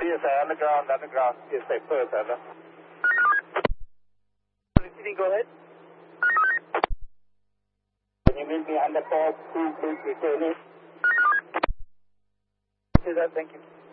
PSA, underground, PSA first, over. Go ahead. Can you meet me under 422 returning? Do that, thank you.